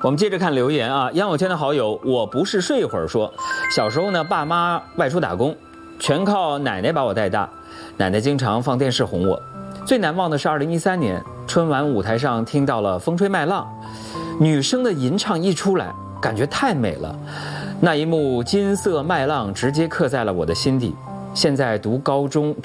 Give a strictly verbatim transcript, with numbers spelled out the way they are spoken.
我们接着看留言啊，杨友圈的好友我不是睡一会儿说，小时候呢，爸妈外出打工，全靠奶奶把我带大，奶奶经常放电视哄我。最难忘的是二零一三年春晚舞台上听到了《风吹麦浪》，女生的吟唱一出来，感觉太美了，那一幕金色麦浪直接刻在了我的心底。现在读高中。